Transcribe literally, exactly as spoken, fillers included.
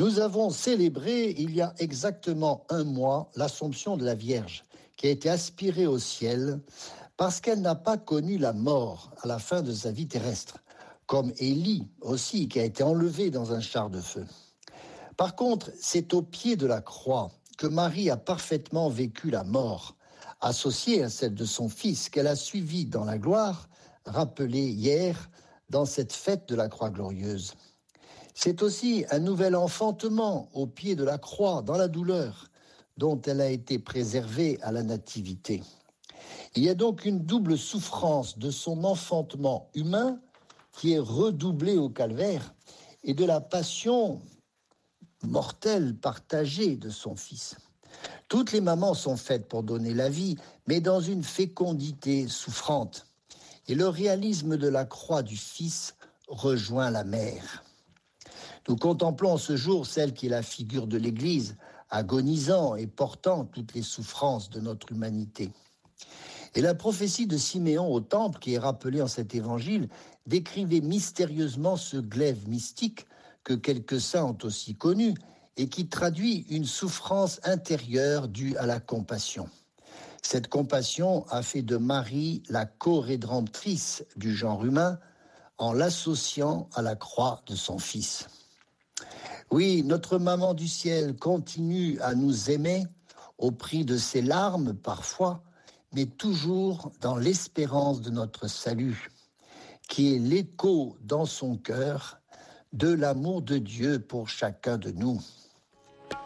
Nous avons célébré il y a exactement un mois l'Assomption de la Vierge, qui a été aspirée au ciel parce qu'elle n'a pas connu la mort à la fin de sa vie terrestre, comme Élie aussi, qui a été enlevé dans un char de feu. Par contre, c'est au pied de la croix que Marie a parfaitement vécu la mort, associée à celle de son fils qu'elle a suivi dans la gloire, rappelée hier dans cette fête de la croix glorieuse. C'est aussi un nouvel enfantement au pied de la croix, dans la douleur, dont elle a été préservée à la nativité. Il y a donc une double souffrance de son enfantement humain qui est redoublée au calvaire et de la passion mortelle partagée de son fils. Toutes les mamans sont faites pour donner la vie, mais dans une fécondité souffrante. Et le réalisme de la croix du fils rejoint la mère. Nous contemplons ce jour celle qui est la figure de l'Église, agonisant et portant toutes les souffrances de notre humanité. Et la prophétie de Siméon au temple, qui est rappelée en cet évangile, décrivait mystérieusement ce glaive mystique que quelques saints ont aussi connu et qui traduit une souffrance intérieure due à la compassion. Cette compassion a fait de Marie la co-rédemptrice du genre humain en l'associant à la croix de son fils. Oui, notre maman du ciel continue à nous aimer au prix de ses larmes parfois, mais toujours dans l'espérance de notre salut, qui est l'écho dans son cœur de l'amour de Dieu pour chacun de nous.